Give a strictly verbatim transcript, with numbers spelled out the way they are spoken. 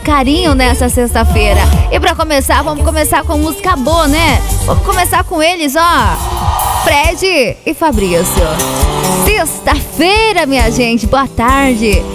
carinho nessa sexta-feira. E pra começar, vamos começar com música boa, né? Vamos começar com eles, ó. Fred e Fabrício. Sexta-feira, minha gente, boa tarde.